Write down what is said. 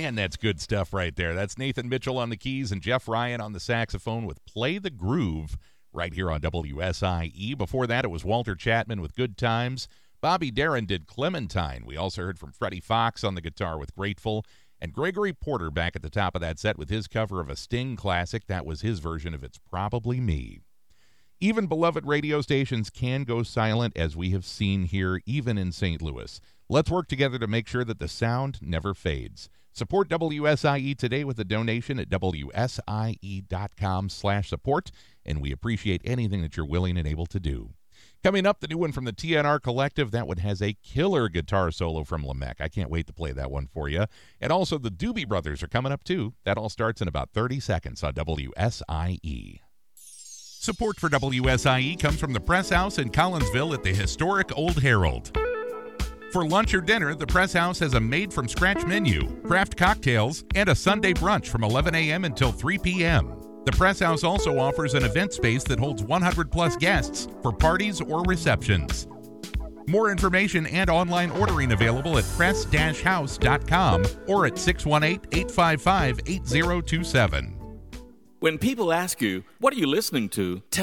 Man, that's good stuff right there. That's Nathan Mitchell on the keys and Jeff Ryan on the saxophone with Play the Groove right here on WSIE. Before that, it was Walter Chapman with Good Times. Bobby Darin did Clementine. We also heard from Freddie Fox on the guitar with Grateful. And Gregory Porter back at the top of that set with his cover of a Sting classic. That was his version of It's Probably Me. Even beloved radio stations can go silent, as we have seen here, even in St. Louis. Let's work together to make sure that the sound never fades. Support WSIE today with a donation at WSIE.com/support, and we appreciate anything that you're willing and able to do. Coming up, the new one from the TNR Collective. That one has a killer guitar solo from Lamech. I can't wait to play that one for you. And also, the Doobie Brothers are coming up, too. That all starts in about 30 seconds on WSIE. Support for WSIE comes from the Press House in Collinsville at the historic Old Herald. For lunch or dinner, the Press House has a made-from-scratch menu, craft cocktails, and a Sunday brunch from 11 a.m. until 3 p.m. The Press House also offers an event space that holds 100-plus guests for parties or receptions. More information and online ordering available at press-house.com or at 618-855-8027. When people ask you, what are you listening to?